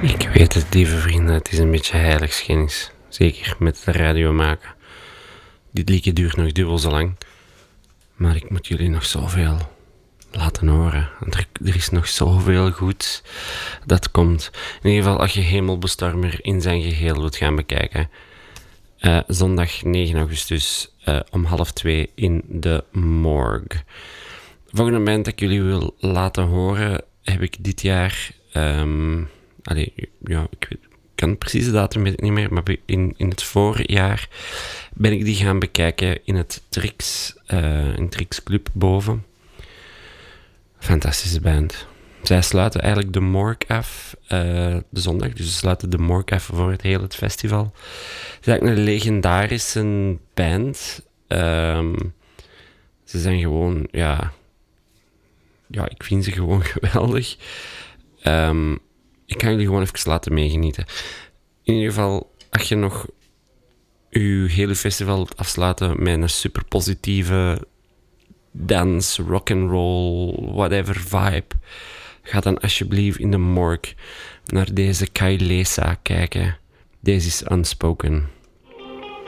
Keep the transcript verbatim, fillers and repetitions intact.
Ik weet het, lieve vrienden, het is een beetje heiligschennis. Zeker met de radio maken. Dit liedje duurt nog dubbel zo lang. Maar ik moet jullie nog zoveel laten horen. Want er, er is nog zoveel goeds dat komt. In ieder geval, als je Hemelbestormer in zijn geheel wilt gaan bekijken. Uh, zondag negen augustus uh, om half twee in de Morgue. Volgende band dat ik jullie wil laten horen, heb ik dit jaar... Um, allee, ja, ik weet, kan precies de datum weet ik niet meer, maar in, in het voorjaar ben ik die gaan bekijken in het Trix, uh, in Trix Club boven. Fantastische band. Zij sluiten eigenlijk de Morgue af, uh, de zondag, dus ze sluiten de Morgue af voor het hele het festival. Het is eigenlijk een legendarische band. Um, ze zijn gewoon, ja... Ja, ik vind ze gewoon geweldig. Um, ik kan jullie gewoon even laten meegenieten. In ieder geval, als je nog je hele festival wilt afsluiten met een super positieve dance, rock'n'roll, whatever vibe, ga dan alsjeblieft in de Morgue naar deze Kailesa kijken. Deze is Unspoken.